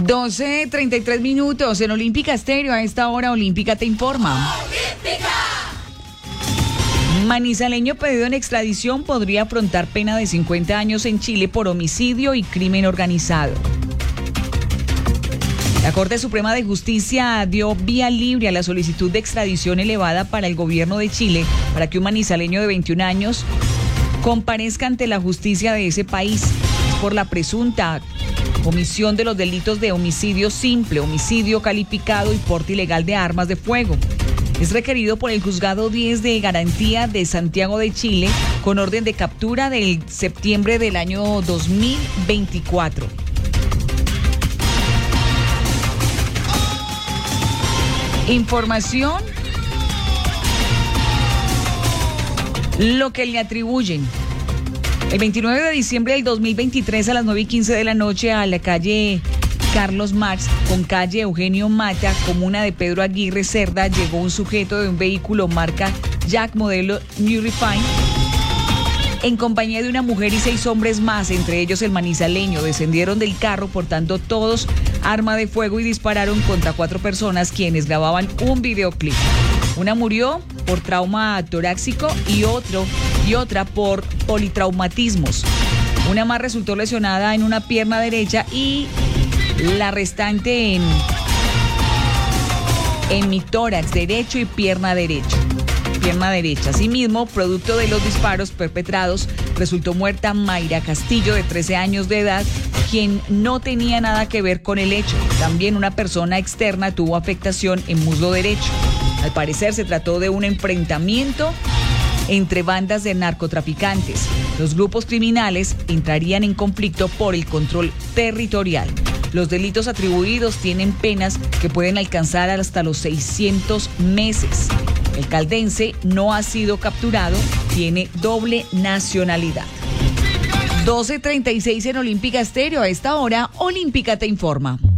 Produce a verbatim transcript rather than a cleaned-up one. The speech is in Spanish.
doce treinta y tres minutos en Olímpica Estéreo. A esta hora Olímpica te informa. ¡Olímpica! Manizaleño pedido en extradición podría afrontar pena de cincuenta años en Chile por homicidio y crimen organizado. La Corte Suprema de Justicia dio vía libre a la solicitud de extradición elevada para el gobierno de Chile para que un manizaleño de veintiún años comparezca ante la justicia de ese país por la presunta comisión de los delitos de homicidio simple, homicidio calificado y porte ilegal de armas de fuego. Es requerido por el Juzgado diez de Garantía de Santiago de Chile con orden de captura del septiembre del año dos mil veinticuatro. Información, lo que le atribuyen. El veintinueve de diciembre del dos mil veintitrés a las nueve y quince de la noche a la calle Carlos Marx con calle Eugenio Mata, comuna de Pedro Aguirre Cerda, llegó un sujeto de un vehículo marca Jack modelo New Refine en compañía de una mujer y seis hombres más, entre ellos el manizaleño. Descendieron del carro portando todos arma de fuego y dispararon contra cuatro personas quienes grababan un videoclip. Una murió por trauma torácico y otro y otra por politraumatismos. Una más resultó lesionada en una pierna derecha y la restante en, en mi tórax derecho y pierna derecha. Pierna derecha. Asimismo, producto de los disparos perpetrados, resultó muerta Mayra Castillo, de trece años de edad, quien no tenía nada que ver con el hecho. También una persona externa tuvo afectación en muslo derecho. Al parecer se trató de un enfrentamiento entre bandas de narcotraficantes. Los grupos criminales entrarían en conflicto por el control territorial. Los delitos atribuidos tienen penas que pueden alcanzar hasta los seiscientos meses. El caldense no ha sido capturado, tiene doble nacionalidad. doce treinta y seis en Olímpica Estéreo. A esta hora, Olímpica te informa.